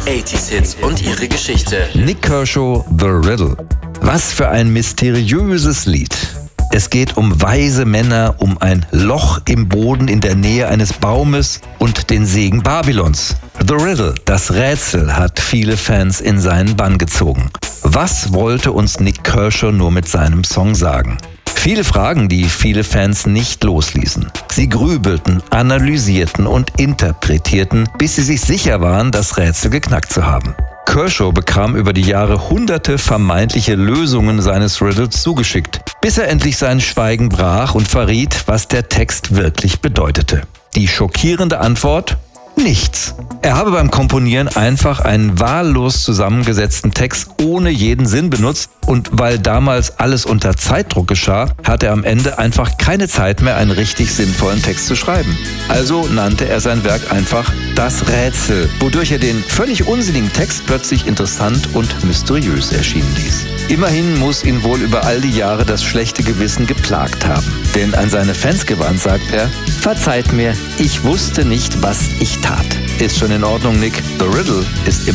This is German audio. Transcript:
80s Hits und ihre Geschichte. Nik Kershaw, The Riddle. Was für ein mysteriöses Lied. Es geht um weise Männer, um ein Loch im Boden in der Nähe eines Baumes und den Segen Babylons. The Riddle, das Rätsel, hat viele Fans in seinen Bann gezogen. Was wollte uns Nik Kershaw nur mit seinem Song sagen? Viele Fragen, die viele Fans nicht losließen. Sie grübelten, analysierten und interpretierten, bis sie sich sicher waren, das Rätsel geknackt zu haben. Kershaw bekam über die Jahre hunderte vermeintliche Lösungen seines Riddles zugeschickt, bis er endlich sein Schweigen brach und verriet, was der Text wirklich bedeutete. Die schockierende Antwort? Nichts. Er habe beim Komponieren einfach einen wahllos zusammengesetzten Text ohne jeden Sinn benutzt und weil damals alles unter Zeitdruck geschah, hatte er am Ende einfach keine Zeit mehr, einen richtig sinnvollen Text zu schreiben. Also nannte er sein Werk einfach Das Rätsel, wodurch er den völlig unsinnigen Text plötzlich interessant und mysteriös erschienen ließ. Immerhin muss ihn wohl über all die Jahre das schlechte Gewissen geplagt haben. Denn an seine Fans gewandt sagt er: Verzeiht mir, ich wusste nicht, was ich tat. Ist schon in Ordnung, Nick. The Riddle ist immer